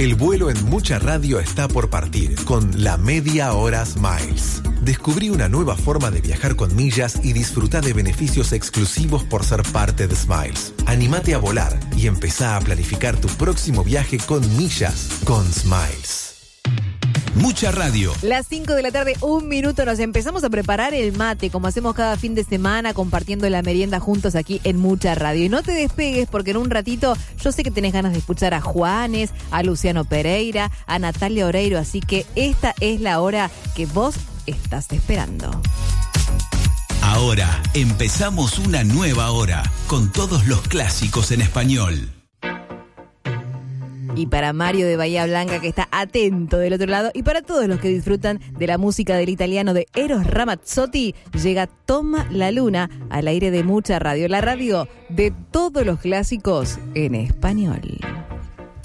El vuelo en Mucha Radio está por partir con la Media Hora Smiles. Descubrí una nueva forma de viajar con millas y disfruta de beneficios exclusivos por ser parte de Smiles. Anímate a volar y empezá a planificar tu próximo viaje con millas con Smiles. Mucha Radio. Las 5 de la tarde, 1 minuto, nos empezamos a preparar el mate, como hacemos cada fin de semana, compartiendo la merienda juntos aquí en Mucha Radio. Y no te despegues, porque en un ratito yo sé que tenés ganas de escuchar a Juanes, a Luciano Pereira, a Natalia Oreiro, así que esta es la hora que vos estás esperando. Ahora empezamos una nueva hora, con todos los clásicos en español. Y para Mario de Bahía Blanca, que está atento del otro lado, y para todos los que disfrutan de la música del italiano de Eros Ramazzotti, llega Toma la Luna al aire de Mucha Radio, la radio de todos los clásicos en español.